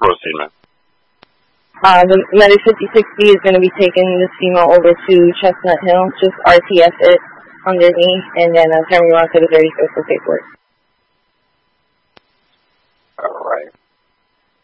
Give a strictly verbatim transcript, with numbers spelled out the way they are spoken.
proceed, man. Uh, the Medic fifty-six B is going to be taking this female over to Chestnut Hill, just R T F it underneath, and then uh, turn me around to the thirty-fifth for paperwork. All right.